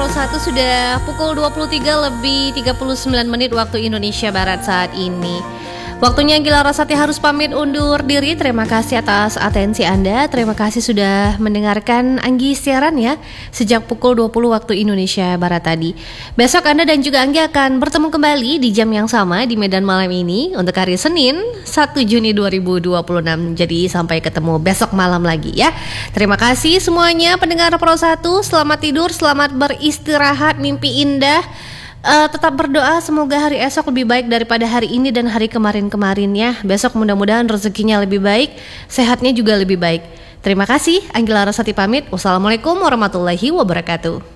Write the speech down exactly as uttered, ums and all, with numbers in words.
Pro satu sudah pukul dua puluh tiga lebih tiga puluh sembilan menit waktu Indonesia Barat saat ini. Waktunya Anggi Larasati harus pamit undur diri. Terima kasih atas atensi Anda. Terima kasih sudah mendengarkan Anggi siaran ya sejak pukul dua puluh waktu Indonesia Barat tadi. Besok Anda dan juga Anggi akan bertemu kembali di jam yang sama di Medan malam ini untuk hari Senin satu Juni dua ribu dua puluh enam. Jadi sampai ketemu besok malam lagi ya. Terima kasih semuanya pendengar Pro satu. Selamat tidur, selamat beristirahat, mimpi indah. Uh, tetap berdoa semoga hari esok lebih baik daripada hari ini dan hari kemarin-kemarin ya. Besok mudah-mudahan rezekinya lebih baik, sehatnya juga lebih baik. Terima kasih, Anggi Larasati pamit. Wassalamualaikum warahmatullahi wabarakatuh.